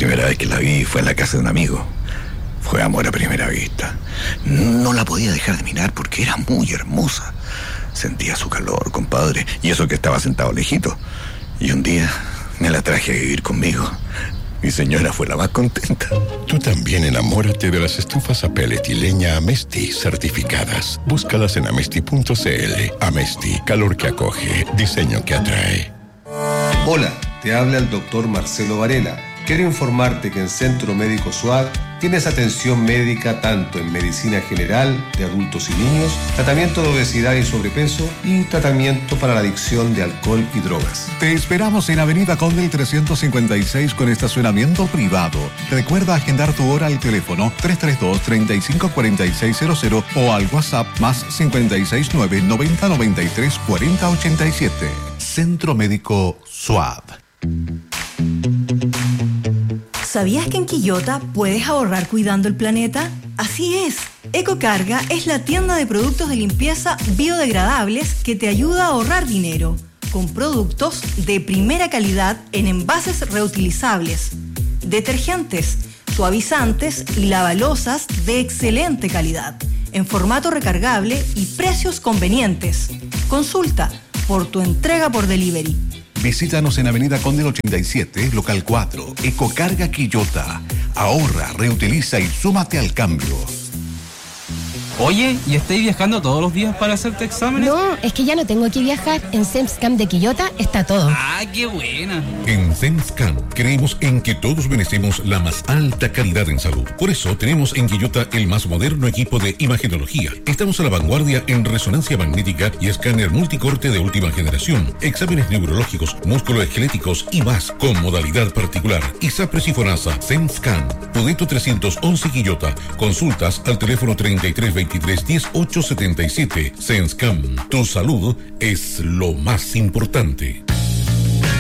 primera vez que la vi fue en la casa de un amigo. Fue amor a primera vista. No la podía dejar de mirar porque era muy hermosa. Sentía su calor, compadre, y eso que estaba sentado lejito. Y un día me la traje a vivir conmigo. Mi señora fue la más contenta. Tú también enamórate de las estufas a pellet y leña Amesti certificadas. Búscalas en amesti.cl. Amesti, calor que acoge, diseño que atrae. Hola, te habla el doctor Marcelo Varela. Quiero informarte que en Centro Médico SUAD tienes atención médica tanto en medicina general de adultos y niños, tratamiento de obesidad y sobrepeso y tratamiento para la adicción de alcohol y drogas. Te esperamos en Avenida Condel 356 con estacionamiento privado. Recuerda agendar tu hora al teléfono 332-354600 o al WhatsApp más 569 90 93 40 87. Centro Médico SUAD. ¿Sabías que en Quillota puedes ahorrar cuidando el planeta? Así es. Ecocarga es la tienda de productos de limpieza biodegradables que te ayuda a ahorrar dinero, con productos de primera calidad en envases reutilizables, detergentes, suavizantes y lavalosas de excelente calidad, en formato recargable y precios convenientes. Consulta por tu entrega por delivery. Visítanos en Avenida Condel 87, local 4, Ecocarga Quillota. Ahorra, reutiliza y súmate al cambio. Oye, ¿y estáis viajando todos los días para hacerte exámenes? No, es que ya no tengo que viajar. En SEMSCAM de Quillota está todo. ¡Ah, qué buena! En SEMSCAM creemos en que todos merecemos la más alta calidad en salud. Por eso tenemos en Quillota el más moderno equipo de imagenología. Estamos a la vanguardia en resonancia magnética y escáner multicorte de última generación, exámenes neurológicos, musculoesqueléticos y más, con modalidad particular. ISAPRES y FONASA, SEMSCAM, Podeto 311 Quillota. Consultas al teléfono 3323 1877. SEMSCAM, tu salud es lo más importante.